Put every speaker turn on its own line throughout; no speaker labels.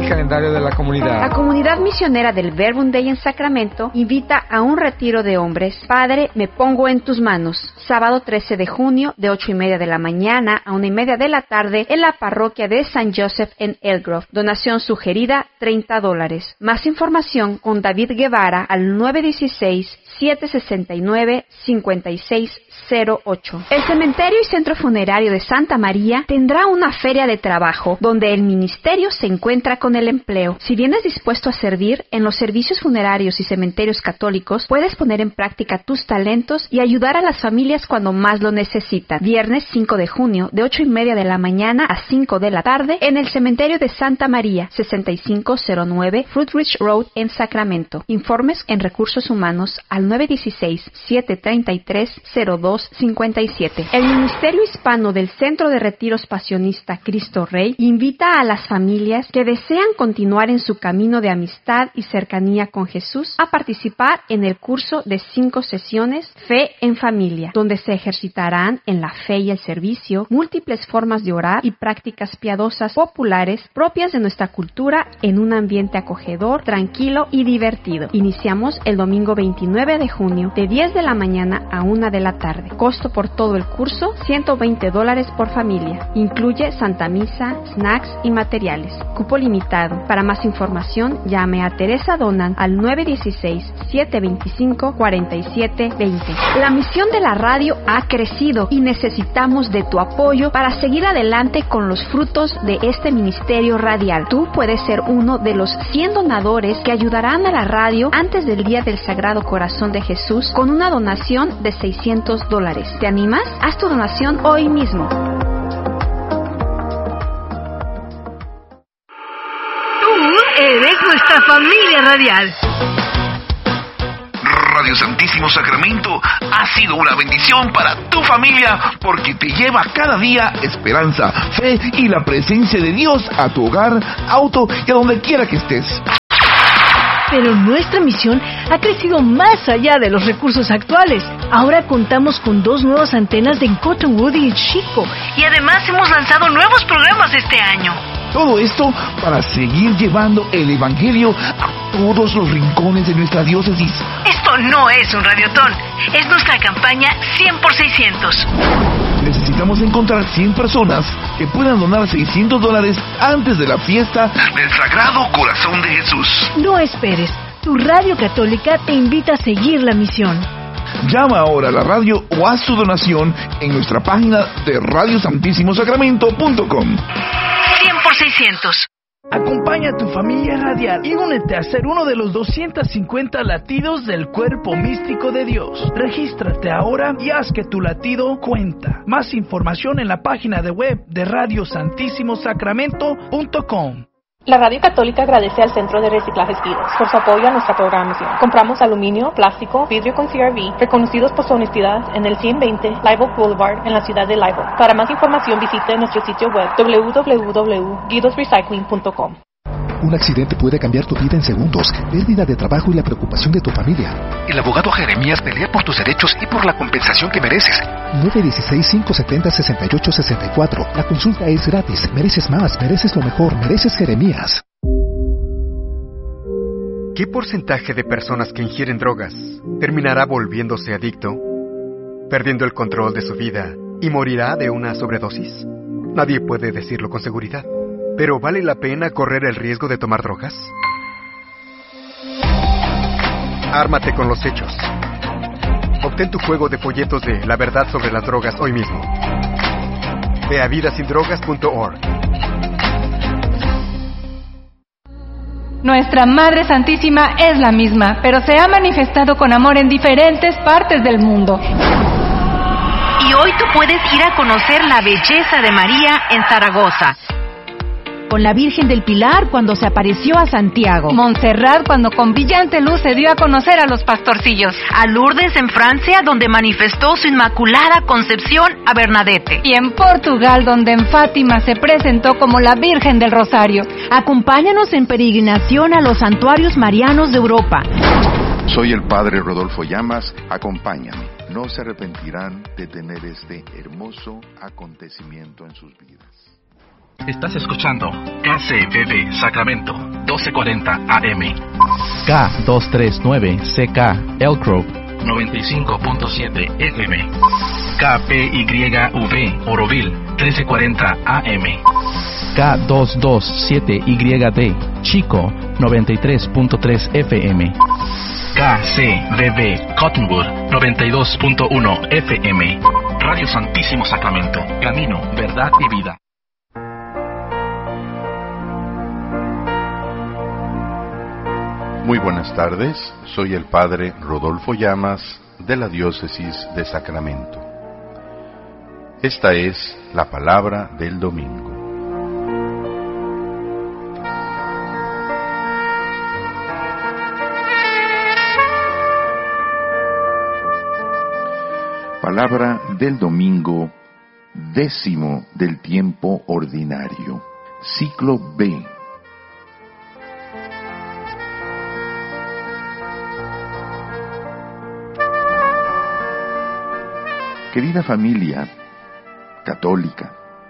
el calendario de la comunidad.
La comunidad misionera del Verbum Dei en Sacramento invita a un retiro de hombres. Padre, me pongo en tus manos. Sábado 13 de junio, de 8:30 de la mañana a 1:30 de la tarde, en la parroquia de San Joseph en Elgrove. Donación sugerida, $30. Más información con David Guevara al 916-769-5608. El cementerio y centro funerario de Santa María tendrá una feria de trabajo donde el ministerio se encuentra con el empleo. Si vienes dispuesto a servir en los servicios funerarios y cementerios católicos, puedes poner en práctica tus talentos y ayudar a las familias cuando más lo necesitan. Viernes 5 de junio, de 8:30 de la mañana a 5 de la tarde, en el cementerio de Santa María, 6509 Fruitridge Road en Sacramento. Informes en Recursos Humanos al 916-733-0257. El Ministerio Hispano del Centro de Retiros Pasionista Cristo Rey invita a las familias que desean continuar en su camino de amistad y cercanía con Jesús a participar en el curso de 5 sesiones Fe en Familia, donde se ejercitarán en la fe y el servicio múltiples formas de orar y prácticas piadosas populares propias de nuestra cultura en un ambiente acogedor, tranquilo y divertido. Iniciamos el domingo 29 de junio de 10 de la mañana a 1 de la tarde. Costo por todo el curso, $120 por familia. Incluye Santa Misa, snacks y materiales. Cupo limitado. Para más información, llame a Teresa Donan al 916-725-4720. La misión de la radio ha crecido y necesitamos de tu apoyo para seguir adelante con los frutos de este ministerio radial. Tú puedes ser uno de los 100 donadores que ayudarán a la radio antes del Día del Sagrado Corazón de Jesús con una donación de $600. ¿Te animas? Haz tu donación hoy mismo.
Eres nuestra familia radial.
Radio Santísimo Sacramento ha sido una bendición para tu familia porque te lleva cada día esperanza, fe y la presencia de Dios a tu hogar, auto y a donde quiera que estés.
Pero nuestra misión ha crecido más allá de los recursos actuales. Ahora contamos con 2 nuevas antenas en Cottonwood y Chico. Y además hemos lanzado nuevos programas este año.
Todo esto para seguir llevando el Evangelio a todos los rincones de nuestra diócesis.
Esto no es un radiotón, es nuestra campaña 100 por 600.
Necesitamos encontrar 100 personas que puedan donar $600 antes de la fiesta del Sagrado Corazón de Jesús.
No esperes, tu radio católica te invita a seguir la misión.
Llama ahora a la radio o haz tu donación en nuestra página de radiosantissimosacramento.com.
100 por 600.
Acompaña a tu familia radial y únete a ser uno de los 250 latidos del cuerpo místico de Dios. Regístrate ahora y haz que tu latido cuenta. Más información en la página de web de radiosantissimosacramento.com.
La Radio Católica agradece al Centro de Reciclajes Vidas por su apoyo a nuestra programación. Compramos aluminio, plástico, vidrio con CRV, reconocidos por su honestidad en el 120 Live Oak Boulevard en la ciudad de Live Oak. Para más información visite nuestro sitio web www.guidosrecycling.com.
Un accidente puede cambiar tu vida en segundos, pérdida de trabajo y la preocupación de tu familia.
El abogado Jeremías pelea por tus derechos y por la compensación que mereces.
916-570-6864. La consulta es gratis. Mereces más, mereces lo mejor, mereces Jeremías.
¿Qué porcentaje de personas que ingieren drogas terminará volviéndose adicto, perdiendo el control de su vida y morirá de una sobredosis? Nadie puede decirlo con seguridad. ¿Pero vale la pena correr el riesgo de tomar drogas? Ármate con los hechos. Obtén tu juego de folletos de La Verdad sobre las Drogas hoy mismo. Ve a vidasindrogas.org.
Nuestra Madre Santísima es la misma, pero se ha manifestado con amor en diferentes partes del mundo.
Y hoy tú puedes ir a conocer la belleza de María en Zaragoza.
Con la Virgen del Pilar cuando se apareció a Santiago.
Montserrat cuando con brillante luz se dio a conocer a los pastorcillos.
A Lourdes en Francia donde manifestó su inmaculada concepción a Bernadette.
Y en Portugal donde en Fátima se presentó como la Virgen del Rosario.
Acompáñanos en peregrinación a los santuarios marianos de Europa.
Soy el Padre Rodolfo Llamas, acompáñame. No se arrepentirán de tener este hermoso acontecimiento en sus vidas.
Estás escuchando KCBB Sacramento, 1240 AM.
K239CK Elk Grove,
95.7 FM. KPYV Oroville, 1340 AM.
K227YD Chico, 93.3 FM.
KCBB Cottonwood, 92.1 FM. Radio Santísimo Sacramento, camino, verdad y vida.
Muy buenas tardes, soy el Padre Rodolfo Llamas de la Diócesis de Sacramento. Esta es la palabra del domingo. Palabra del domingo 10º del tiempo ordinario, ciclo B. Querida familia católica,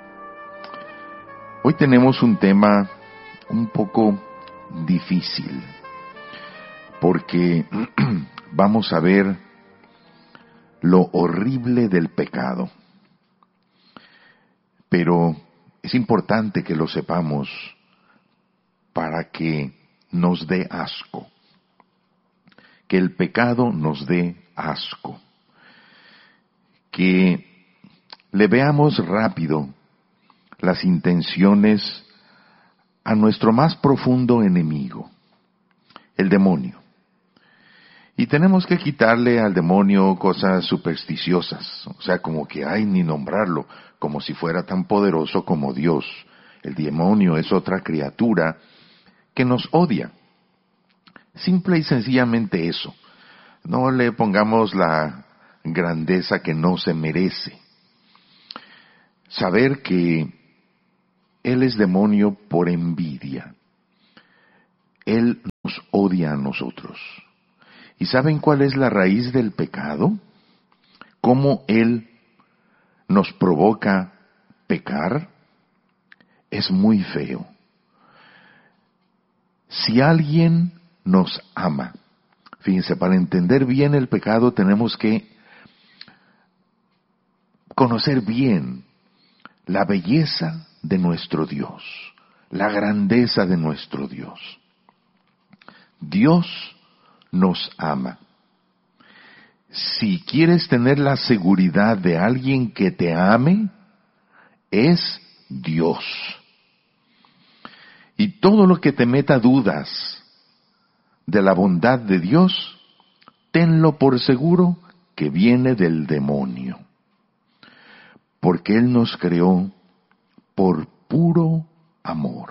hoy tenemos un tema un poco difícil, porque vamos a ver lo horrible del pecado. Pero es importante que lo sepamos para que nos dé asco, que el pecado nos dé asco, que le veamos rápido las intenciones a nuestro más profundo enemigo, el demonio. Y tenemos que quitarle al demonio cosas supersticiosas, o sea, como que hay ni nombrarlo, como si fuera tan poderoso como Dios. El demonio es otra criatura que nos odia. Simple y sencillamente eso. No le pongamos la grandeza que no se merece. Saber que Él es demonio por envidia. Él nos odia a nosotros. ¿Y saben cuál es la raíz del pecado? ¿Cómo Él nos provoca pecar? Es muy feo. Si alguien nos ama, fíjense, para entender bien el pecado tenemos que conocer bien la belleza de nuestro Dios, la grandeza de nuestro Dios. Dios nos ama. Si quieres tener la seguridad de alguien que te ame, es Dios. Y todo lo que te meta dudas de la bondad de Dios, tenlo por seguro que viene del demonio. Porque Él nos creó por puro amor.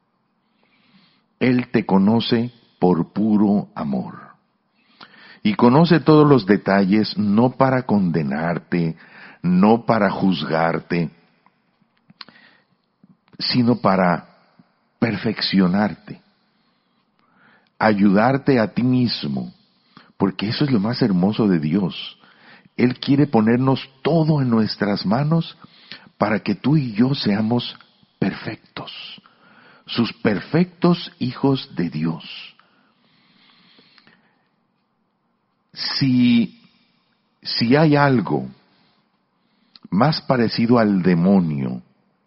Él te conoce por puro amor. Y conoce todos los detalles, no para condenarte, no para juzgarte, sino para perfeccionarte, ayudarte a ti mismo, porque eso es lo más hermoso de Dios. Él quiere ponernos todo en nuestras manos para que tú y yo seamos perfectos, sus perfectos hijos de Dios. Si hay algo más parecido al demonio,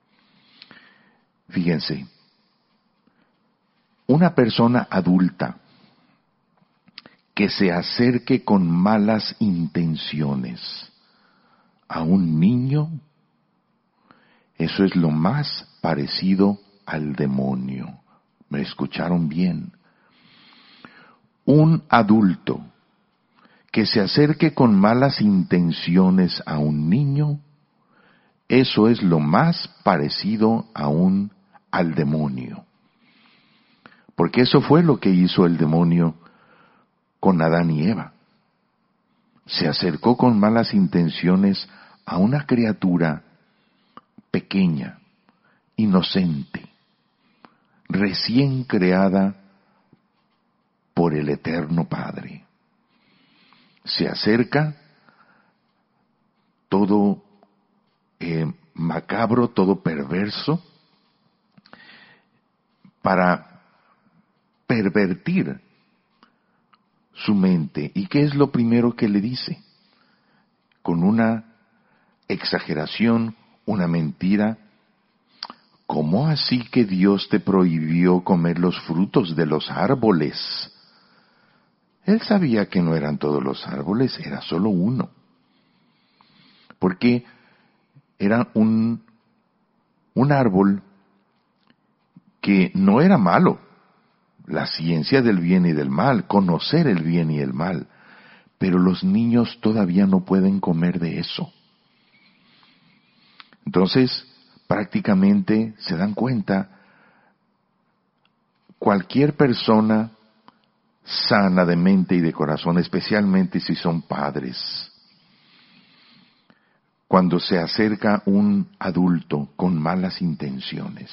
fíjense, una persona adulta que se acerque con malas intenciones a un niño, eso es lo más parecido al demonio. ¿Me escucharon bien? Un adulto que se acerque con malas intenciones a un niño, eso es lo más parecido al demonio. Porque eso fue lo que hizo el demonio con Adán y Eva. Se acercó con malas intenciones a una criatura pequeña, inocente, recién creada por el Eterno Padre. Se acerca todo macabro, todo perverso, para pervertir su mente. ¿Y qué es lo primero que le dice? Con una exageración, una mentira. ¿Cómo así que Dios te prohibió comer los frutos de los árboles? Él sabía que no eran todos los árboles, era solo uno. Porque era un árbol que no era malo. La ciencia del bien y del mal, conocer el bien y el mal. Pero los niños todavía no pueden comer de eso. Entonces, prácticamente se dan cuenta, cualquier persona sana de mente y de corazón, especialmente si son padres, cuando se acerca un adulto con malas intenciones,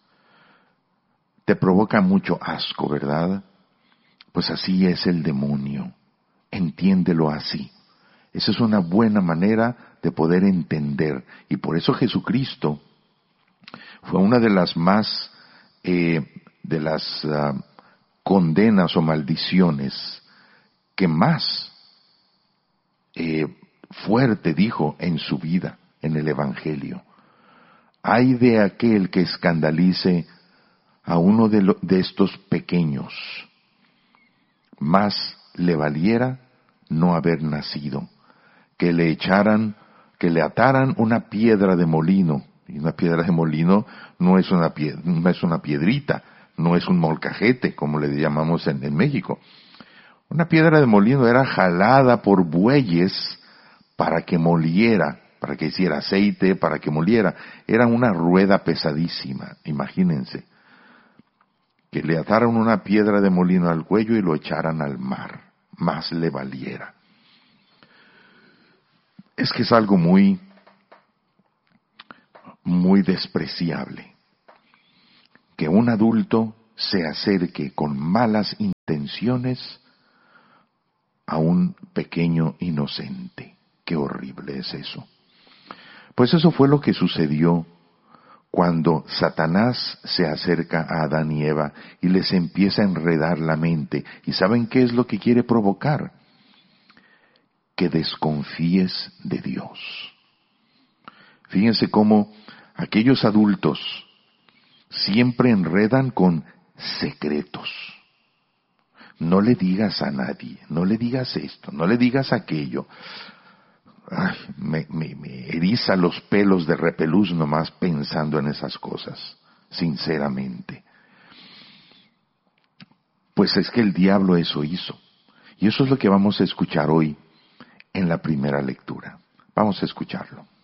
te provoca mucho asco, ¿verdad? Pues así es el demonio. Entiéndelo así. Esa es una buena manera de poder entender. Y por eso Jesucristo fue una de las más, condenas o maldiciones que más fuerte dijo en su vida, en el Evangelio. Ay de aquel que escandalice a uno de estos pequeños, más le valiera no haber nacido, que le ataran una piedra de molino. Y una piedra de molino no es una piedrita, no es un molcajete, como le llamamos en México. Una piedra de molino era jalada por bueyes para que moliera, para que hiciera aceite, para que moliera. Era una rueda pesadísima, imagínense. Que le ataran una piedra de molino al cuello y lo echaran al mar, más le valiera. Es que es algo muy despreciable que un adulto se acerque con malas intenciones a un pequeño inocente. Qué horrible es eso. Pues eso fue lo que sucedió cuando Satanás se acerca a Adán y Eva y les empieza a enredar la mente. ¿Y saben qué es lo que quiere provocar? Que desconfíes de Dios. Fíjense cómo aquellos adultos siempre enredan con secretos. No le digas a nadie, no le digas esto, no le digas aquello. Ay, me eriza los pelos de repelús nomás pensando en esas cosas, sinceramente. Pues es que el diablo eso hizo. Y eso es lo que vamos a escuchar hoy en la primera lectura. Vamos a escucharlo.